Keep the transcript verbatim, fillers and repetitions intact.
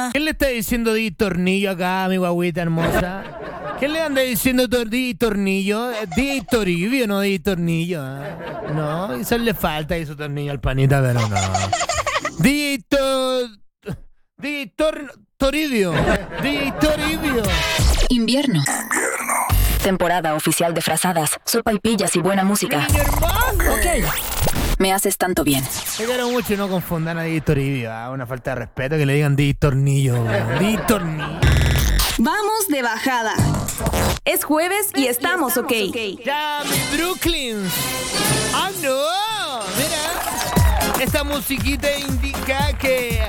¿Quién le está diciendo di tornillo acá a mi guagüita hermosa? ¿Quién le anda diciendo tor di tornillo? Di toribio, no di tornillo. ¿eh? No, eso le falta y su tornillo al panita, pero no. Di to... Di tor... toribio. Di toribio. Invierno. Temporada oficial de frazadas, sopa y pillas y buena música. ¡Mi hermano! Ok. Me haces tanto bien. Te quiero mucho y no confundan a Di Toribio. ¿eh? Una falta de respeto que le digan Di Tornillo. Di Tornillo. Vamos de bajada. Es jueves y estamos, ok. ¡Ya, mi Brooklyn! ¡Ah, no! Mira, esta musiquita indica que